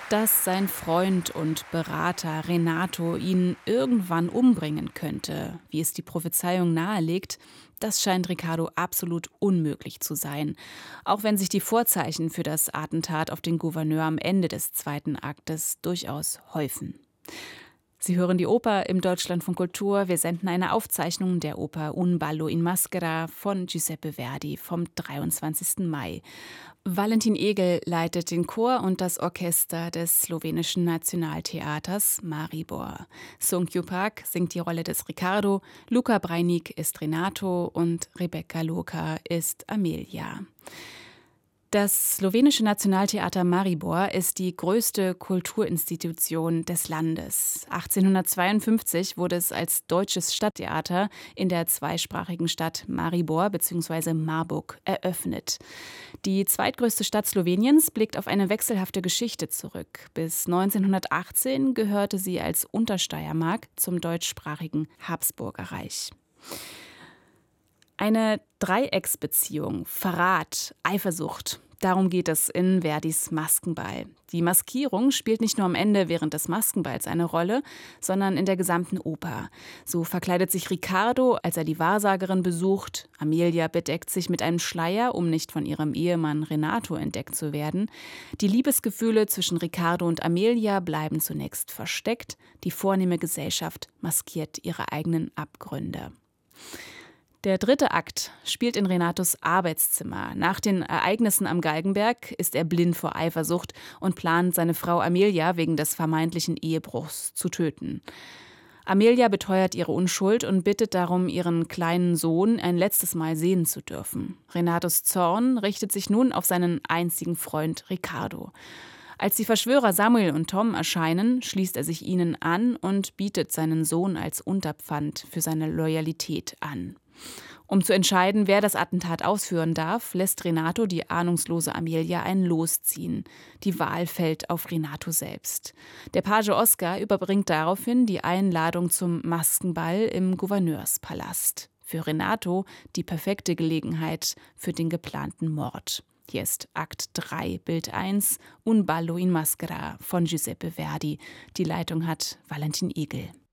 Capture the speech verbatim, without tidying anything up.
Dass sein Freund und Berater Renato ihn irgendwann umbringen könnte, wie es die Prophezeiung nahelegt, das scheint Ricardo absolut unmöglich zu sein, auch wenn sich die Vorzeichen für das Attentat auf den Gouverneur am Ende des zweiten Aktes durchaus häufen. Sie hören die Oper im Deutschlandfunk Kultur. Wir senden eine Aufzeichnung der Oper Un ballo in maschera von Giuseppe Verdi vom dreiundzwanzigsten Mai. Valentin Egel leitet den Chor und das Orchester des slowenischen Nationaltheaters Maribor. Sung-Kyu Park singt die Rolle des Ricardo, Luca Breinik ist Renato und Rebecca Loka ist Amelia. Das slowenische Nationaltheater Maribor ist die größte Kulturinstitution des Landes. achtzehnhundertzweiundfünfzig wurde es als deutsches Stadttheater in der zweisprachigen Stadt Maribor bzw. Marburg eröffnet. Die zweitgrößte Stadt Sloweniens blickt auf eine wechselhafte Geschichte zurück. Bis neunzehnhundertachtzehn gehörte sie als Untersteiermark zum deutschsprachigen Habsburgerreich. Eine Dreiecksbeziehung, Verrat, Eifersucht, darum geht es in Verdis Maskenball. Die Maskierung spielt nicht nur am Ende während des Maskenballs eine Rolle, sondern in der gesamten Oper. So verkleidet sich Ricardo, als er die Wahrsagerin besucht. Amelia bedeckt sich mit einem Schleier, um nicht von ihrem Ehemann Renato entdeckt zu werden. Die Liebesgefühle zwischen Ricardo und Amelia bleiben zunächst versteckt. Die vornehme Gesellschaft maskiert ihre eigenen Abgründe. Der dritte Akt spielt in Renatos Arbeitszimmer. Nach den Ereignissen am Galgenberg ist er blind vor Eifersucht und plant, seine Frau Amelia wegen des vermeintlichen Ehebruchs zu töten. Amelia beteuert ihre Unschuld und bittet darum, ihren kleinen Sohn ein letztes Mal sehen zu dürfen. Renatos Zorn richtet sich nun auf seinen einzigen Freund Ricardo. Als die Verschwörer Samuel und Tom erscheinen, schließt er sich ihnen an und bietet seinen Sohn als Unterpfand für seine Loyalität an. Um zu entscheiden, wer das Attentat ausführen darf, lässt Renato die ahnungslose Amelia ein Los ziehen. Die Wahl fällt auf Renato selbst. Der Page Oskar überbringt daraufhin die Einladung zum Maskenball im Gouverneurspalast. Für Renato die perfekte Gelegenheit für den geplanten Mord. Hier ist Akt drei, Bild eins, Un ballo in maschera von Giuseppe Verdi. Die Leitung hat Valentin Egel.